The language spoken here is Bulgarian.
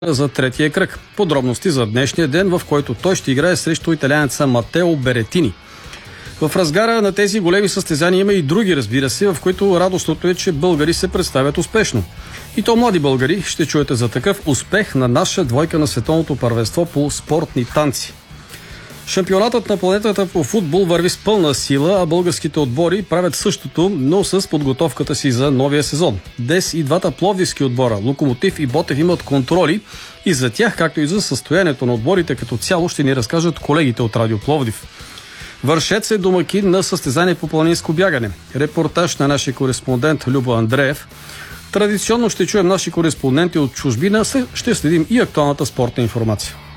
за третия кръг. Подробности за днешния ден, в който той ще играе срещу италианеца Матео Беретини. В разгара на тези големи състезания има и други, разбира се, в които радостното е, че българи се представят успешно. И то млади българи, ще чуете за такъв успех на наша двойка на световното първенство по спортни танци. Шампионатът на планетата по футбол върви с пълна сила, а българските отбори правят същото, но с подготовката си за новия сезон. Днес и двата пловдивски отбора, Локомотив и Ботев, имат контроли и за тях, както и за състоянието на отборите като цяло, ще ни разкажат колегите от Радио Пловдив. Вършец е домакин на състезание по планинско бягане. Репортаж на нашия кореспондент Любо Андреев. Традиционно ще чуем наши кореспонденти от чужбина, ще следим и актуалната спортна информация.